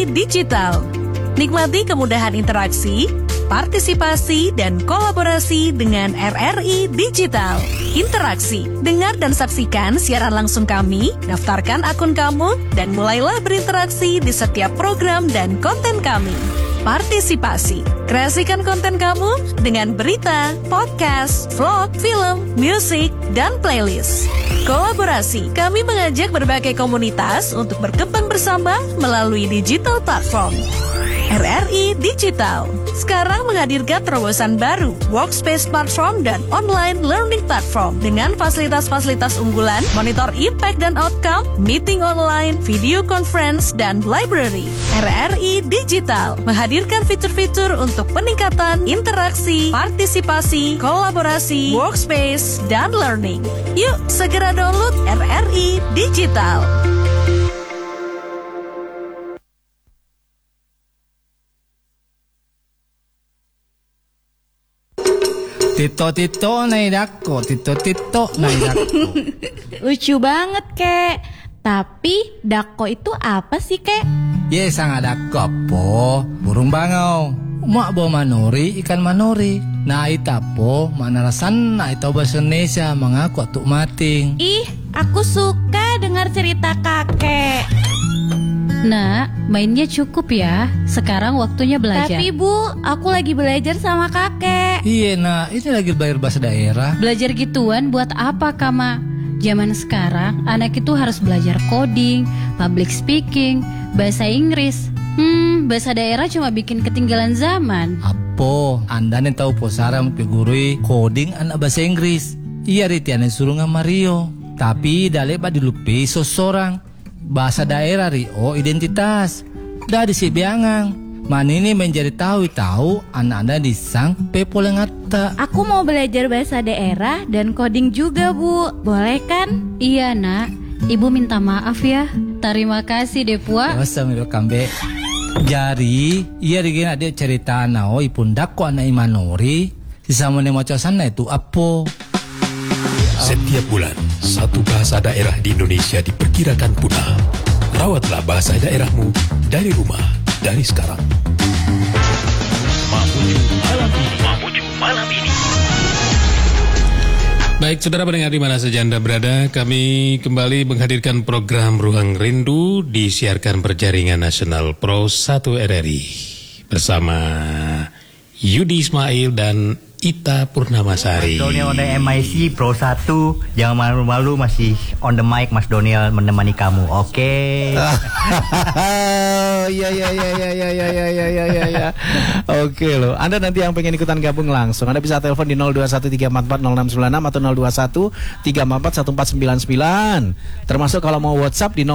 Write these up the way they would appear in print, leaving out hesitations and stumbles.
Digital. Nikmati kemudahan interaksi, partisipasi, dan kolaborasi dengan RRI Digital. Interaksi, dengar dan saksikan siaran langsung kami, daftarkan akun kamu, dan mulailah berinteraksi di setiap program dan konten kami. Partisipasi, kreasikan konten kamu dengan berita, podcast, vlog, film, musik, dan playlist. Kolaborasi, kami mengajak berbagai komunitas untuk berkembang bersama melalui digital platform. RRI Digital sekarang menghadirkan terobosan baru, workspace platform dan online learning platform dengan fasilitas-fasilitas unggulan, monitor impact dan outcome, meeting online, video conference, dan library. RRI Digital menghadirkan fitur-fitur untuk peningkatan interaksi, partisipasi, kolaborasi, workspace, dan learning. Yuk, segera download RRI Digital. Tito naik dako, tito naik dako. Lucu banget, Kek. Tapi dako itu apa sih, Kek? Ye, sang dako po, burung bangau. Mak bawa manori, ikan manori. Nah itapo, mana rasan na ito bahasa Indonesia mengaku atuk mating. Ih, aku suka dengar cerita kakek. Nak, mainnya cukup ya. Sekarang waktunya belajar. Tapi Bu, aku lagi belajar sama kakek. Iya nak, ini lagi belajar bahasa daerah. Belajar gituan buat apa, Kama? Zaman sekarang, anak itu harus belajar coding, public speaking, bahasa Inggris. Bahasa daerah cuma bikin ketinggalan zaman. Apo, anda nih tahu posara mempigurui coding anak bahasa Inggris. Iya Riti, ane suruh nggak Mario. Tapi dalepa dilupi seseorang. Bahasa daerah Rio identitas. Dari si biangang. Manini menjadi tahu anak-anak disang pepolengata. Aku mau belajar bahasa daerah dan coding juga, Bu. Boleh kan? Iya, Nak. Ibu minta maaf ya. Terima kasih deh, Puak. Sambil kambe. Jari, iya digina dia cerita nao ipundak ko anak imanori. Sisa mo sana itu apa? Setiap bulan, satu bahasa daerah di Indonesia diperkirakan punah. Rawatlah bahasa daerahmu dari rumah, dari sekarang. Mamuju malam ini. Baik, saudara pendengar di mana saja Anda berada, kami kembali menghadirkan program Ruang Rindu disiarkan berjaringan nasional Pro 1 RRI bersama Yudi Ismail dan Ita Purnamasari. Mas Doniel on the MIC Pro 1. Jangan malu-malu, masih on the mic Mas Doniel menemani kamu. Oke. Ya. Oke loh. Anda nanti yang pengen ikutan gabung langsung, Anda bisa telepon di 0213440696 atau 0213441499. Termasuk kalau mau WhatsApp di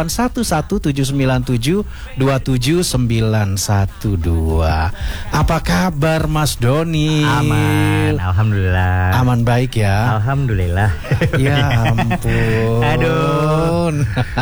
081179272912. Apa kabar Mas Doni? Aman, alhamdulillah. Aman baik ya. Alhamdulillah. Ya ampun. Aduh.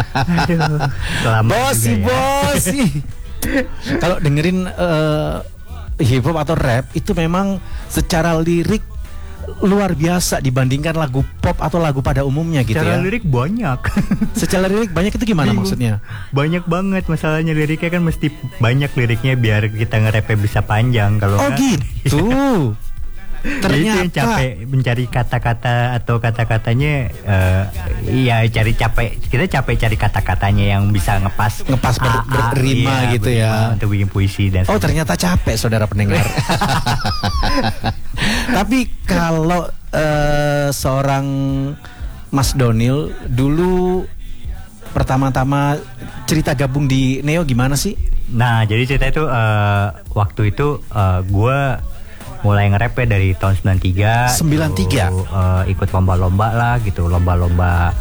Bosi. Kalau dengerin hip hop atau rap itu memang secara lirik luar biasa dibandingkan lagu pop atau lagu pada umumnya gitu secara ya. Lirik banyak. Secara lirik banyak itu gimana maksudnya? Banyak banget, masalahnya liriknya kan mesti banyak liriknya biar kita nge-rapnya bisa panjang. Kalau gitu. Ternyata itu capek mencari kata-kata atau kata-katanya kita capek cari kata-katanya yang bisa ngepas berrima gitu ya untuk bikin puisi dan ternyata capek saudara pendengar. Tapi kalau seorang Mas Donil dulu pertama-tama cerita gabung di Neo gimana sih? Nah, jadi cerita itu waktu itu gue mulai nge-rap ya dari tahun 93. Ikut lomba-lomba lah gitu, lomba-lomba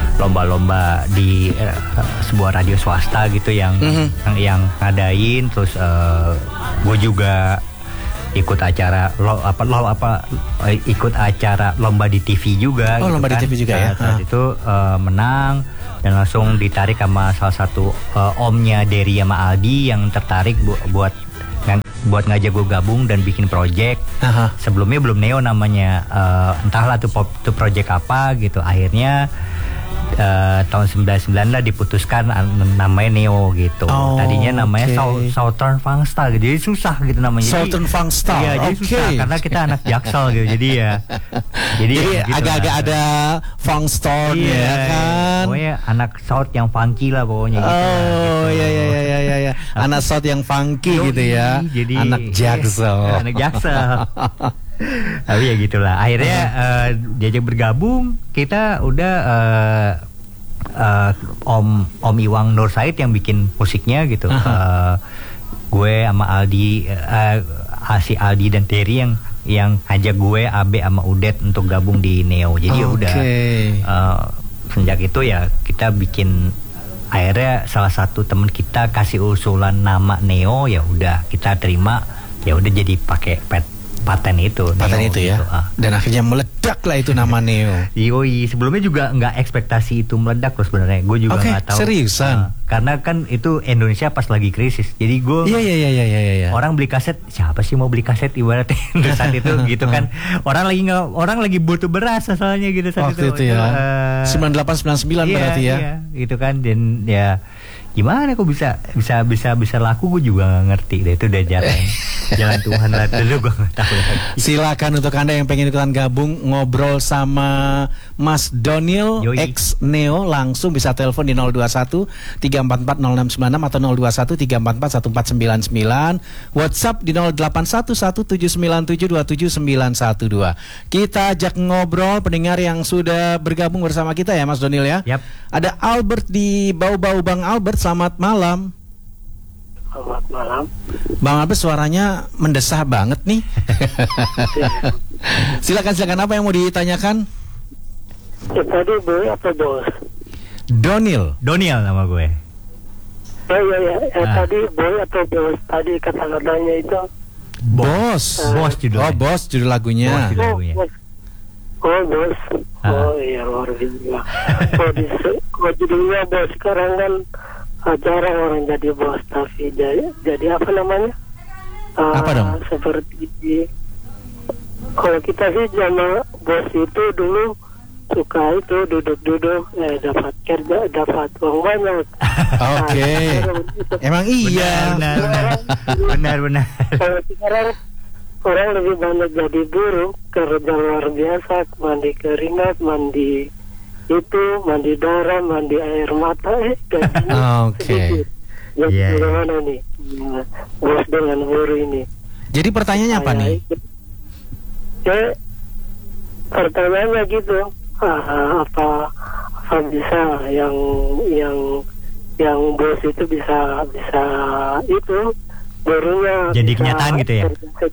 di sebuah radio swasta gitu yang ngadain. Terus gue juga ikut acara ikut acara lomba di TV juga. Lomba di TV juga ya. Saat itu menang dan langsung ditarik sama salah satu omnya Dery sama Aldi yang tertarik buat ngajak gue gabung dan bikin project. Aha. Sebelumnya belum Neo namanya, entahlah tuh project apa gitu. Akhirnya tahun 99 lah diputuskan namanya Neo gitu. Tadinya namanya Southern Fangsta gitu. Jadi susah gitu namanya. Southern Fangsta. Iya, jadi susah karena kita anak Jaksel gitu. Jadi Jadi gitu agak-agak lah. ada Fangstar ya kan. Pokoknya anak South yang funky lah pokoknya gitu. Iya. Anak South yang funky gitu ya. Jadi anak Jaksel. Anak Jaksel. Tapi ya gitulah. Akhirnya diajak bergabung, kita udah Om Iwang Nur Said yang bikin musiknya gitu. Gue sama Aldi, si Aldi dan Terry yang ajak gue, Abe sama Udet untuk gabung di Neo. Jadi ya udah sejak itu ya kita bikin. Akhirnya salah satu teman kita kasih usulan nama Neo, ya udah kita terima, ya udah jadi pakai paten itu Paten Neo, itu ya gitu. Dan akhirnya meledak lah itu nama Neo. Yoi, sebelumnya juga nggak ekspektasi itu meledak loh sebenarnya. Gue juga nggak tahu. Seriusan? Karena kan itu Indonesia pas lagi krisis. Jadi gue Iya. orang beli kaset, siapa sih mau beli kaset ibaratnya saat itu gitu kan. Orang lagi butuh beras asalnya gitu saat Waktu itu ya. 98 99 berarti ya. Iya, gitu kan. Dan ya gimana kok bisa laku, gue juga nggak ngerti deh. Itu udah jalan Tuhan lah dulu, gue nggak tahu lagi. Silakan untuk Anda yang pengen ikutan gabung ngobrol sama Mas Donil X Neo, langsung bisa telepon di 021 344 0696 atau 021 344 1499, WhatsApp di 081179727912. Kita ajak ngobrol pendengar yang sudah bergabung bersama kita ya Mas Donil ya. Yap. Ada Albert di Bau-Bau. Bang Albert, selamat malam. Selamat malam. Bang Albert suaranya mendesah banget nih. Silakan apa yang mau ditanyakan? Tadi boy atau bos? Donil nama gue. Ya. Tadi boy atau bos? Tadi kata-katanya itu Bos judulnya. Bos judul lagunya. bos. Bos. Iya luar biasa. Judulnya bos. Sekarang kan jarang orang jadi bos, tapi jadi apa namanya? Apa dong? Seperti kalau kita sih zaman bos itu dulu suka itu duduk-duduk dapat kerja, dapat uang banyak. Oke. Emang iya. Benar. Kalau sekarang orang lebih banyak jadi buruh, kerja luar biasa, mandi keringat, mandi darah, mandi air mata, Oke. Jadi bagaimana nih bos dengan buruh ini? Jadi pertanyaannya apa nih? Pertanyaannya gitu, apa bisa yang bos itu bisa itu buruhnya jadi bisa kenyataan gitu ya?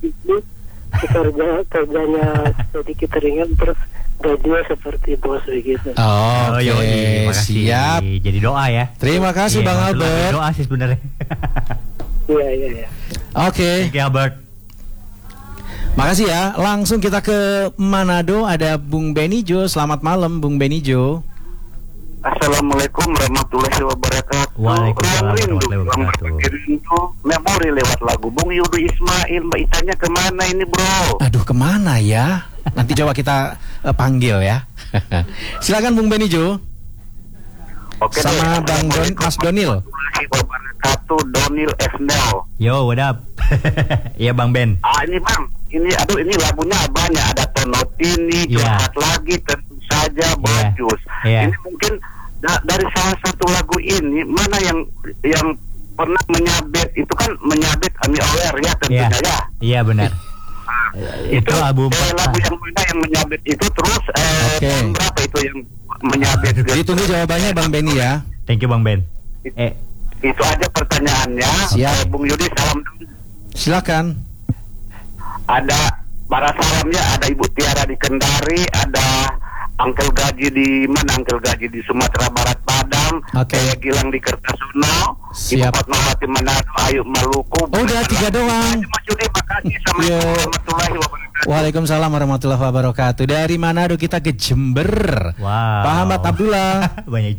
Kerjanya sedikit ringan, terus gajinya seperti bos begitu. Oke, siap. Jadi doa ya. Terima kasih Bang Albert. Doa sih sebenarnya. Iya. Oke. Thank you, Albert. Makasih ya. Langsung kita ke Manado, ada Bung Benijo. Selamat malam Bung Benijo. Assalamualaikum warahmatullahi wabarakatuh. Waalaikumsalam warahmatullahi wabarakatuh. Memori lewat lagu Bung Yudo Ismail. Mbak Itanya kemana ini bro? Aduh kemana ya? Nanti coba kita panggil ya. Silakan Bung Benijo. Oke, sama Bang Mas Donil. Wabarakatuh, Donil Esnel. Yo, what up? Iya Bang Ben. Ini Bang, ini lagunya banyak, ada Tonotini, Curhat Lagi, tentu saja Bajus. Ini mungkin dari salah satu lagu ini mana yang pernah menyabet, itu kan menyabet Ami Aware ya tentunya ya. Iya benar. Itu album lagu yang mana yang menyabet itu, terus tahun berapa itu yang menyabet? Ditunggu jawabannya Bang Beni ya. Thank you Bang Ben. Itu aja pertanyaannya. Siap. Bung Yudi salam dulu. Silakan. Ada para salamnya, ada Ibu Tiara di Kendari, ada Angkel Gaji di mana? Angkel Gaji di Sumatera Barat Padang, Kayak Gilang di Kertosono, Ibu Fatmawati Manado, Ayu Maluku. Udah 3 doang. Mas Yudi, makasih. Assalamualaikum warahmatullahi wabarakatuh. Waalaikumsalam warahmatullahi wabarakatuh. Dari Manado kita ke Jember. Pak Ahmad Abdullah. Banyak.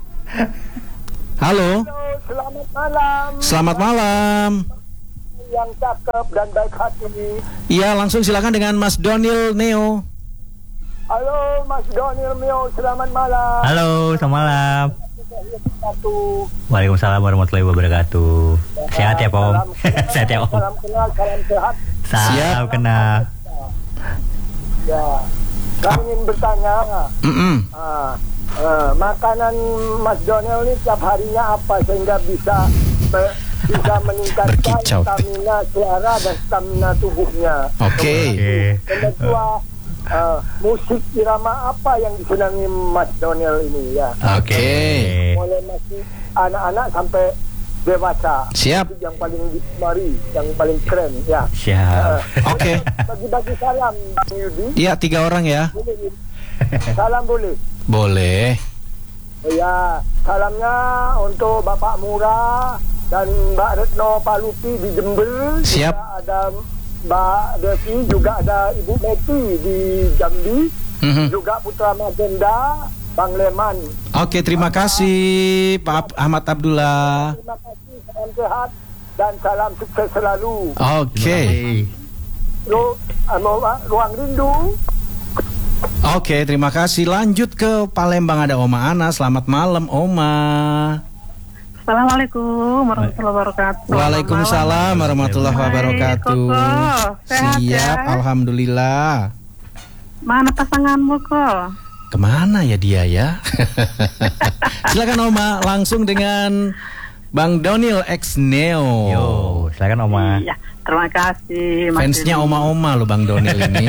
Halo. Selamat malam. Selamat malam. Yang cakep dan baik hati. Iya, langsung silakan dengan Mas Donil Neo. Halo Mas Donil Mio, selamat malam. Halo, selamat malam. Waalaikumsalam warahmatullahi wabarakatuh. Sehat ya, Om? Sehat ya, Om? Salam kenal, salam sehat. Salam kenal. Ya, kami ingin bertanya. Makanan Mas Donil ini tiap harinya apa sehingga bisa meningkatkan stamina suara dan stamina tubuhnya. Oke. Dan kedua, musik irama apa yang disenangi Mas Donil ini ya? Oke. Mulai masih anak-anak sampai dewasa. Siap. Itu yang paling digemari, yang paling keren ya. Siap. Oke. Bagi-bagi salam Bang Yudi. Iya, 3 orang ya. Boleh. Salam boleh. Boleh. Ya, salamnya untuk Bapak Murah dan Mbak Retno Palupi di Jember. Siap. Juga ada Mbak Devi, juga ada Ibu Meti di Jambi, juga Putra Magenda, Bang Leman. Oke, terima kasih Pak Ahmad Abdullah. Terima kasih, salam sehat dan salam sukses selalu. Oke. Ruang Rindu. Oke, terima kasih. Lanjut ke Palembang, ada Oma Ana. Selamat malam, Oma. Assalamualaikum warahmatullahi wabarakatuh. Waalaikumsalam warahmatullahi wabarakatuh. Sehat Siap, ya? alhamdulillah. Mana pasanganmu kok? Kemana ya dia ya? Silakan Oma, langsung dengan Bang Donil X Neo. Yo, silakan Oma. Iya, terima kasih. Mas Fansnya Yudi. Oma-Oma loh Bang Donil ini.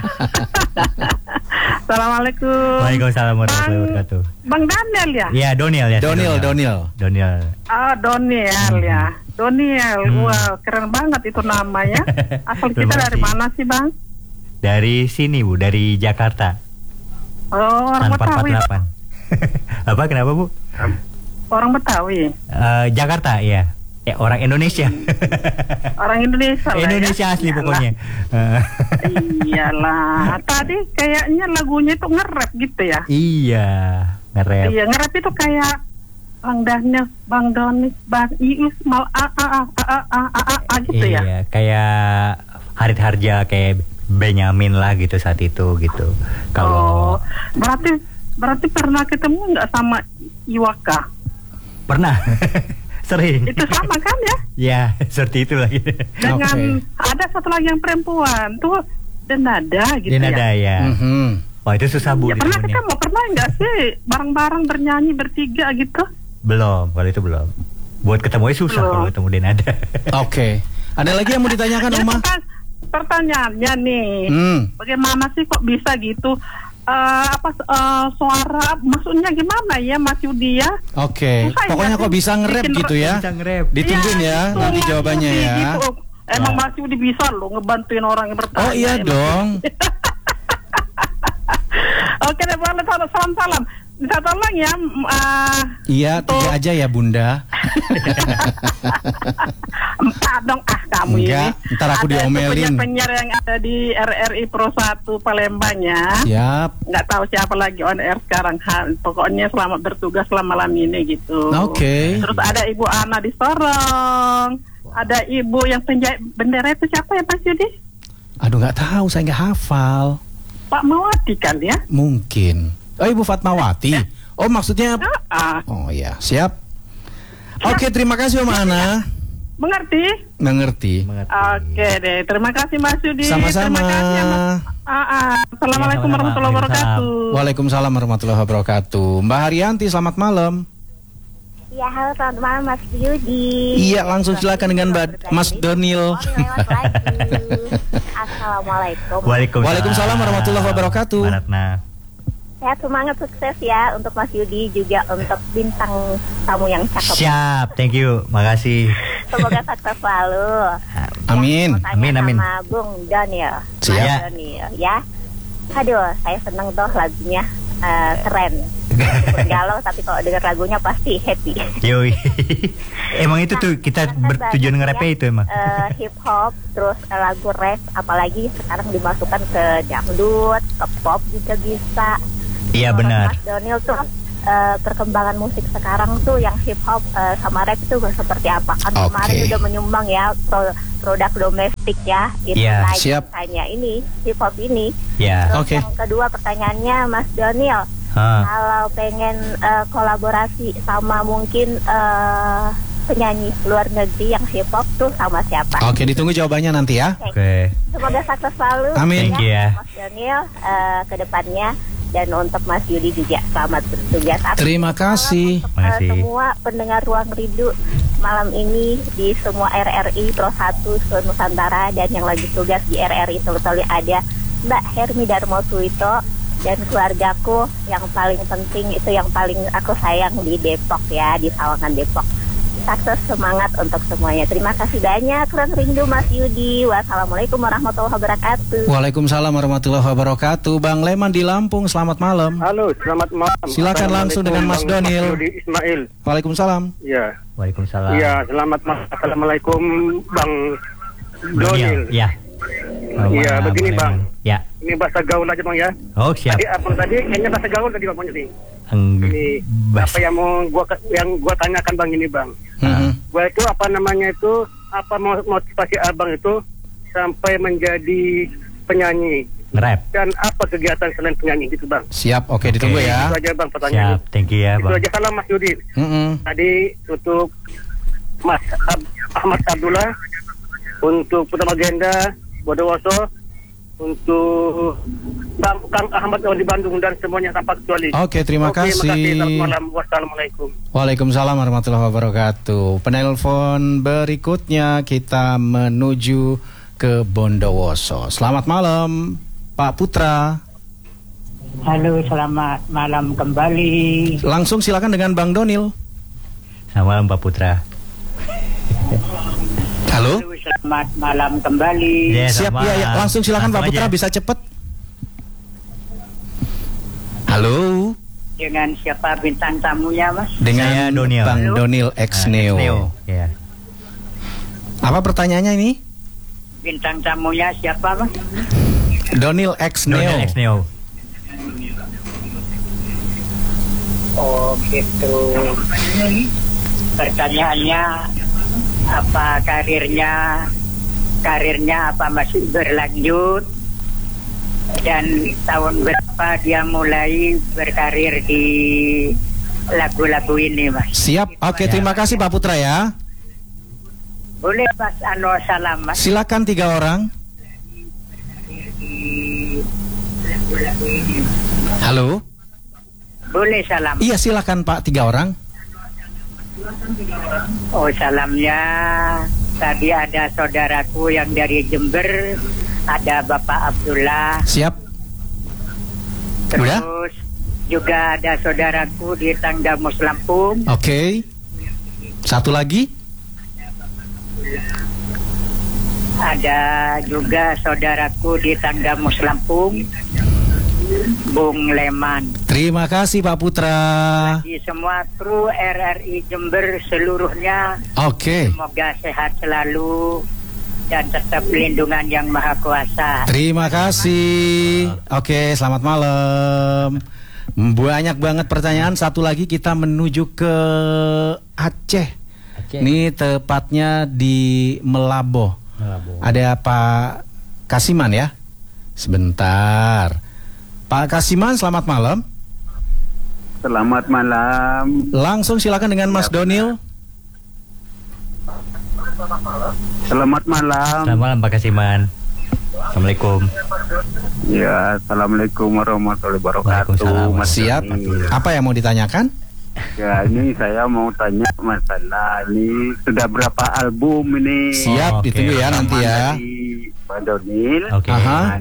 Assalamualaikum. Waalaikumsalam warahmatullahi wabarakatuh. Bang Daniel ya? Iya, Donil ya. Donil. Donil. Ah, Doniel ya. Doniel, wah keren banget itu namanya. Asal kita dari mana sih Bang? Dari sini Bu, dari Jakarta. Oh, orang Betawi. 448. Apa kenapa Bu? Orang Betawi. Jakarta ya. Orang Indonesia. Orang Indonesia lah Indonesia ya? asli pokoknya. Iyalah. Tadi kayaknya lagunya itu nge-rap gitu ya? Iya, nge-rap. Iya, nge-rap itu kayak Bang Daniel, Bang Donis, Bang Iis, mal gitu ya? Iya, kayak Harit Harja, kayak Benyamin lah gitu saat itu gitu. Kalau berarti pernah ketemu nggak sama Iwaka? Pernah. Sering. Itu sama kan ya? Ya, seperti itu lagi. Dengan ada satu lagi yang perempuan tuh Denada gitu Denada ya. Wah, itu susah Bu. Ya, pernah ketemu, pernah nggak sih bareng-bareng bernyanyi bertiga gitu? Belum, kalau itu belum. Buat ketemunya susah kalau ketemu Denada. Oke. Ada lagi yang mau ditanyakan Oma? Pertanyaannya nih, bagaimana sih kok bisa gitu? Suara maksudnya gimana ya Mas Yudi ya? Oke, pokoknya kok bisa nge-rap gitu ya? Ditungguin ya, nanti jawabannya ya. Gitu. Emang Mas Yudi bisa loh ngebantuin orang yang bertanya. Oh iya dong. Oke deh, boleh salam-salam. Bisa tolong ya. Iya, 3 aja ya Bunda. 4 dong kamu Enggak, ini. ntar aku diomelin. Penyiar yang ada di RRI Pro 1 Palembang ya. Siap. Nggak tahu siapa lagi on air sekarang. Pokoknya selamat bertugas selama malam ini gitu. Oke. Terus ada Ibu Ana di Sorong. Ada Ibu yang penjahit bendera itu siapa ya Mas Yudi? Aduh nggak tahu, saya nggak hafal. Pak Mawati kan ya? Mungkin. Oh Ibu Fatmawati. Oh maksudnya. Oh ya, siap. Oke, terima kasih Oma Ana. Mengerti? Mengerti. Oke deh, terima kasih Mas Yudi. Sama-sama. Terima kasih ya, Mas. Assalamualaikum warahmatullahi wabarakatuh. Waalaikumsalam warahmatullahi wabarakatuh. Mbak Haryanti, selamat malam. Ya, halo, selamat malam Mas Yudi. Iya, langsung silakan dengan Mas Donil. Assalamualaikum. Waalaikumsalam warahmatullahi wabarakatuh. Sehat, semangat, sukses ya untuk Mas Yudi, juga untuk bintang tamu yang cakep. Siap, thank you, makasih. Semoga sukses selalu. Amin. Ya, Amin. sama Bung Daniel. Siap. Mas Daniel ya. Aduh, saya seneng tuh lagunya, keren. Meskipun galau, tapi kalau dengar lagunya pasti happy. Yoi. Emang itu tuh kita bertujuan nge-rap itu emang. Hip hop, terus lagu rap, apalagi sekarang dimasukkan ke dangdut, ke pop juga bisa. Iya benar. Mas Donil tuh perkembangan musik sekarang tuh yang hip hop sama rap itu seperti apa? Kan kemarin udah menyumbang ya produk domestik ya, itu naik hanya ini hip hop ini. Terus yang kedua pertanyaannya Mas Doniel, kalau pengen kolaborasi sama mungkin penyanyi luar negeri yang hip hop tuh sama siapa? Oke, ditunggu jawabannya nanti ya. Oke. Semoga sukses selalu. Amin. Ya, Mas Daniel ke depannya, dan untuk Mas Yudi juga selamat bertugas. Terima kasih. Untuk semua pendengar Ruang Rindu malam ini di semua RRI Pro 1 Nusantara, dan yang lagi tugas di RRI Toli ada Mbak Hermi Darmo Suito dan keluargaku yang paling penting itu yang paling aku sayang di Depok ya, di Sawangan Depok. Sukses, semangat untuk semuanya. Terima kasih banyak. Ruang Rindu Mas Yudi. Wassalamualaikum warahmatullahi wabarakatuh. Waalaikumsalam warahmatullahi wabarakatuh. Bang Leman di Lampung, selamat malam. Halo, selamat malam. Silakan langsung dengan Mas Donil. Yudi Ismail. Waalaikumsalam. Ya. Waalaikumsalam. Ya, selamat malam. Assalamualaikum Bang Donil. Ya. Iya, begini Bang. Ya. Ini bahasa gaul aja Bang ya. Oh, siap. Tadi abang tadi kayaknya bahasa gaul tadi Bang nih. Ini apa yang mau gua tanyakan Bang ini Bang. Gua itu apa namanya itu, apa motivasi abang itu sampai menjadi penyanyi rap, dan apa kegiatan selain penyanyi gitu Bang? Siap, oke, ditunggu ya. Itu aja Bang pertanyaan. Siap, thank you ya Bang. Itu aja. Salam Mas Yudi. Tadi untuk Mas Ahmad Abdullah, untuk Putra Magenda Bondowoso, untuk Kang Ahmad di Bandung dan semuanya tanpa kecuali. Oke, terima kasih. Selamat malam. Wassalamualaikum. Waalaikumsalam warahmatullahi wabarakatuh. Penelpon berikutnya kita menuju ke Bondowoso. Selamat malam, Pak Putra. Halo, selamat malam kembali. Langsung silakan dengan Bang Donil. Selamat malam Pak Putra. Halo. Selamat malam kembali. Siap ya, langsung silakan Pak Putra, bisa cepet. Halo. Dengan siapa bintang tamunya Mas? Dengan Bang Donil X Neo. Ya. Apa pertanyaannya ini? Bintang tamunya siapa Mas? Donil X Neo. Oh gitu. Pertanyaannya, apa karirnya apa masih berlanjut, dan tahun berapa dia mulai berkarir di lagu-lagu ini Mas? Siap, oke, terima kasih Pak Putra ya. Boleh Mas salam Mas? Silakan 3 orang. Halo. Boleh salam? Iya, silakan Pak, 3 orang. Oh, salamnya tadi ada saudaraku yang dari Jember, ada Bapak Abdullah. Siap. Terus juga ada saudaraku di Tanggamus Lampung. Oke. Satu lagi. Ada juga saudaraku di Tanggamus Lampung, Bung Leman. Terima kasih Pak Putra. Di semua kru RRI Jember seluruhnya. Oke. Semoga sehat selalu dan tetap lindungan yang Maha Kuasa. Terima kasih. Oke, selamat malam. Banyak banget pertanyaan. Satu lagi kita menuju ke Aceh. Ini tepatnya di Melabo. Ada Pak Kasiman ya. Sebentar. Pak Kasiman, selamat malam. Selamat malam. Langsung silakan dengan Mas Donil. Selamat malam. Selamat malam Pak Kasiman. Assalamualaikum. Ya, assalamualaikum warahmatullahi wabarakatuh. Mas siap. Apa yang mau ditanyakan? Ya, ini saya mau tanya masalah ini sudah berapa album ini? Siap, ditunggu ya nanti ya. Pak Donil. Oke.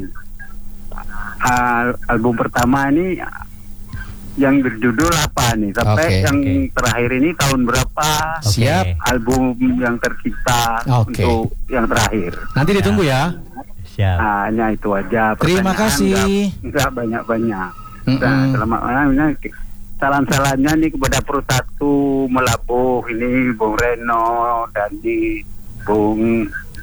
Album pertama ini yang berjudul apa nih? Sampai yang terakhir ini tahun berapa? Siap. Album yang tercipta untuk yang terakhir. Nanti ditunggu ya. Siap. Hanya itu aja. Terima kasih. Enggak banyak-banyak. Nah, selamat malam. Salam-salamnya nih kepada Pro 1 Melabuh ini, Bung Reno, Dandi, Bung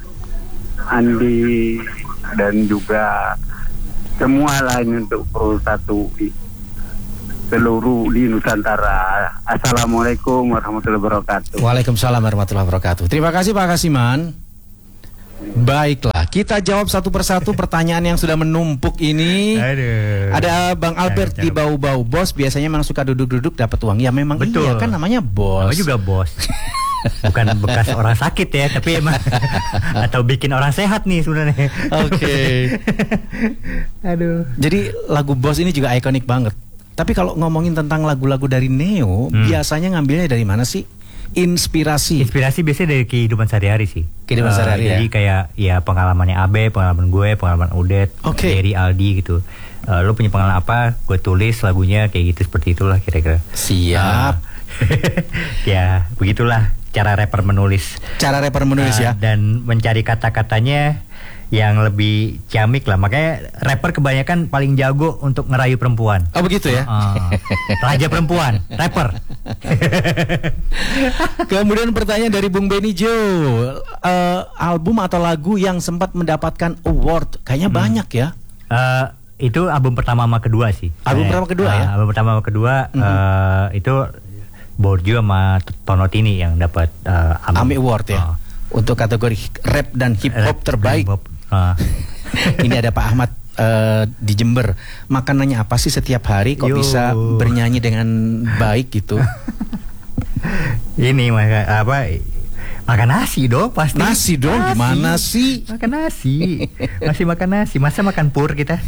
Andi, dan juga semua lain untuk Pro 1 seluruh di Nusantara. Assalamualaikum warahmatullahi wabarakatuh. Waalaikumsalam warahmatullahi wabarakatuh. Terima kasih Pak Kasiman. Baiklah, kita jawab satu persatu pertanyaan yang sudah menumpuk ini. Aduh. Ada Bang Albert di Bau-Bau. Bos biasanya memang suka duduk-duduk dapat uang. Ya memang Betul. iya kan namanya bos. Namanya juga bos. Bukan bekas orang sakit ya, tapi emang atau bikin orang sehat nih sebenarnya. Oke. Aduh. Jadi lagu Bos ini juga ikonik banget. Tapi kalau ngomongin tentang lagu-lagu dari Neo, biasanya ngambilnya dari mana sih? Inspirasi biasanya dari kehidupan sehari-hari sih. Kehidupan sehari-hari jadi kayak ya pengalamannya Abe, pengalaman gue, pengalaman Udet, Jerry, Aldi gitu. Lo punya pengalaman apa? Gue tulis lagunya kayak gitu, seperti itulah kira-kira. Siap. Ya begitulah cara rapper menulis. Ya. Dan mencari kata-katanya yang lebih ciamik lah. Makanya rapper kebanyakan paling jago untuk ngerayu perempuan. Oh begitu ya. Raja perempuan, rapper. Kemudian pertanyaan dari Bung Benny Jo, album atau lagu yang sempat mendapatkan award, kayaknya banyak ya. Itu album pertama sama kedua sih. Album pertama kedua ya. Album pertama sama kedua itu Borgio sama Tonotini yang dapat AMI Award ya. Untuk kategori rap dan hip hop terbaik. Ini ada Pak Ahmad di Jember. Makanannya apa sih setiap hari kok bisa bernyanyi dengan baik gitu? Ini makan nasi dong pasti. Nasi dong, gimana sih? Makan nasi. Masih makan nasi. Masa makan pur kita?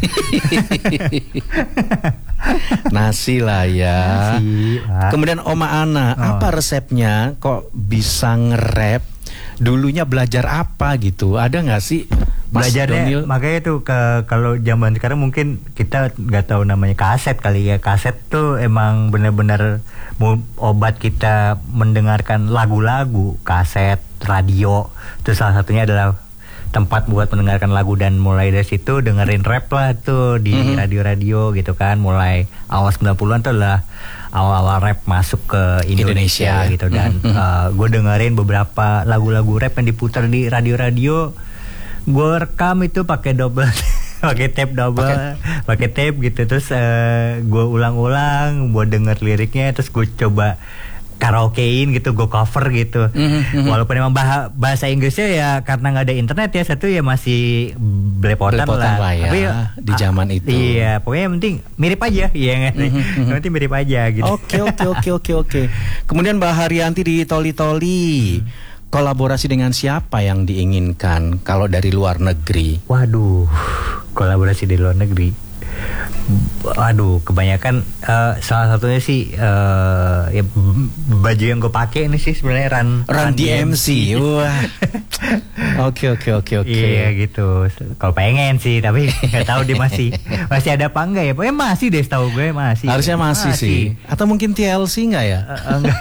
Nasi lah ya. Nasi, Kemudian Oma Ana, apa resepnya kok bisa nge-rap? Dulunya belajar apa gitu? Ada nggak sih? Belajarnya makanya tuh kalau zaman sekarang mungkin kita nggak tahu namanya kaset kali ya. Kaset tuh emang benar-benar obat kita mendengarkan lagu-lagu. Kaset, radio, itu salah satunya adalah tempat buat mendengarkan lagu. Dan mulai dari situ dengerin rap lah tuh di radio-radio gitu kan. Mulai awal 90-an tuh adalah awal-awal rap masuk ke Indonesia gitu. Dan gue dengerin beberapa lagu-lagu rap yang diputar di radio-radio. Gue rekam itu pakai double pakai tape pakai tape gitu. Terus gue ulang-ulang, gue denger liriknya, terus gue coba karaokein gitu, gue cover gitu. Walaupun emang bahasa Inggrisnya ya karena nggak ada internet ya, satu ya masih belepotan lah ya. Tapi di zaman itu. Iya, pokoknya yang penting mirip aja, iya kan. Yang penting mirip aja gitu. Oke. Kemudian Mbak Haryanti di Toli-Toli. Kolaborasi dengan siapa yang diinginkan kalau dari luar negeri? Waduh, kolaborasi dari luar negeri. Waduh, kebanyakan salah satunya sih ya, baju yang gue pakai ini sih sebenarnya Run DMC. Wah. Oke. Iya gitu. Kalau pengen sih, tapi nggak tahu dia masih ada apa enggak ya? Pokoknya masih deh, setahu gue masih. Harusnya masih sih. Atau mungkin TLC enggak ya? Enggak.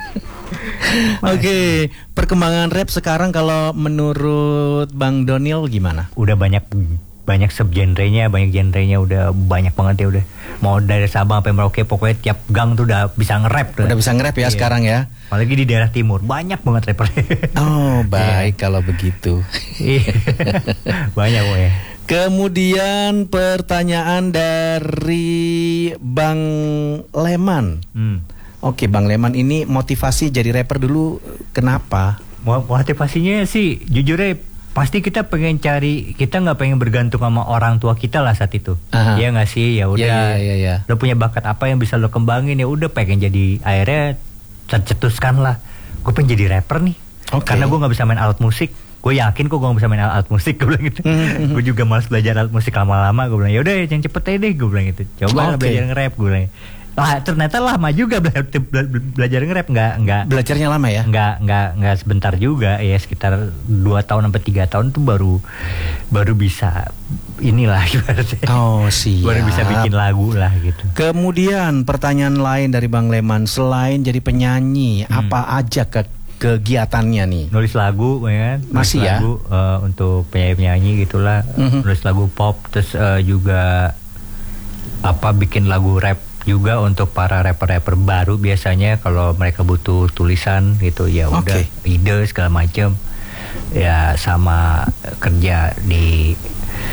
Oke, perkembangan rap sekarang kalau menurut Bang Doniel gimana? Udah banyak subgenrenya, banyak genrenya, udah banyak banget ya udah. Mau dari Sabang sampai Merauke, pokoknya tiap gang tuh udah bisa nge-rap tuh. Udah bisa nge-rap ya sekarang ya. Apalagi di daerah timur, banyak banget rapper. Oh, baik kalau begitu. Banyak ya. Kemudian pertanyaan dari Bang Leman. Oke, Bang Leman, ini motivasi jadi rapper dulu kenapa? Motivasinya sih jujurnya pasti kita pengen kita nggak pengen bergantung sama orang tua kita lah saat itu. Iya nggak sih? Ya udah. Ya. Lo punya bakat apa yang bisa lo kembangin, ya udah pengen jadi, akhirnya tercetuskan lah. Gue pengen jadi rapper nih. Karena gue nggak bisa main alat musik. Gue yakin kok gue gak bisa main alat musik, gue bilang gitu. Gue juga malas belajar alat musik lama-lama. Gue bilang yaudah yang cepet aja deh, gue bilang gitu. Coba belajar nge-rap, gue bilang. Ternyata lama juga belajar nge-rap. Nggak belajarnya lama ya? Nggak sebentar juga ya, sekitar 2 tahun sampai 3 tahun tuh baru bisa inilah ibaratnya. Oh siap. Baru bisa bikin lagu lah gitu. Kemudian pertanyaan lain dari Bang Leman, selain jadi penyanyi, apa aja kegiatannya nih? Nulis lagu ya kan? Masih nulis ya? Lagu, untuk penyanyi gitulah. Nulis lagu pop, terus juga bikin lagu rap juga untuk para rapper-rapper baru. Biasanya kalau mereka butuh tulisan gitu ya udah ide segala macam ya, sama kerja di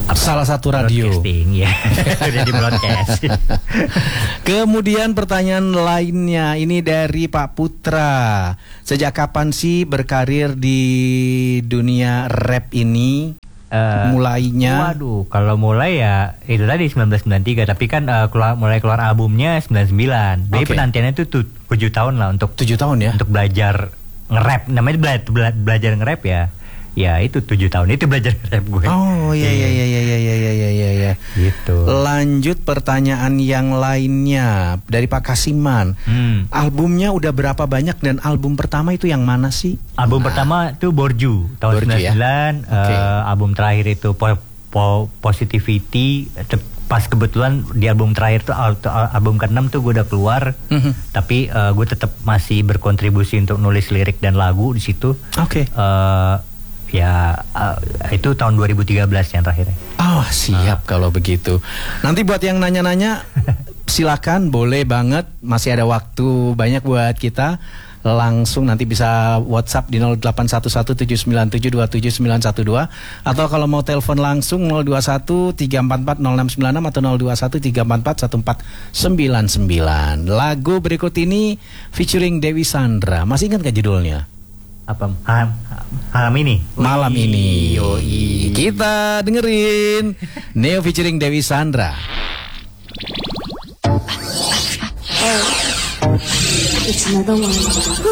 salah satu radio. Ya. Udah di broadcast. Kemudian pertanyaan lainnya ini dari Pak Putra. Sejak kapan sih berkarir di dunia rap ini? Mulainya? Waduh, kalau mulai ya itu tadi 1993, tapi kan mulai keluar albumnya 99. Jadi penantiannya itu 7 tahun lah untuk 7 tahun ya. Untuk belajar nge-rap. Namanya belajar nge-rap ya. Ya itu 7 tahun itu belajar nge-rap gue. Oh iya. Gitu. Lanjut pertanyaan yang lainnya dari Pak Kasiman. Albumnya udah berapa banyak dan album pertama itu yang mana sih? Album pertama itu Borju tahun 99. Ya? Album terakhir itu Positivity. Pas kebetulan di album terakhir tuh album ke-6 tuh gue udah keluar. Tapi gue tetap masih berkontribusi untuk nulis lirik dan lagu di situ. Itu tahun 2013 yang terakhir. Oh siap kalau begitu. Nanti buat yang nanya-nanya silakan, boleh banget, masih ada waktu banyak buat kita. Langsung nanti bisa WhatsApp di 081179727912 atau kalau mau telepon langsung 0213440696 atau 0213441499. Lagu berikut ini featuring Dewi Sandra. Masih ingat gak judulnya? Apa? Malam ini. Malam ini. Yoi. Kita dengerin Neo featuring Dewi Sandra. It's another one.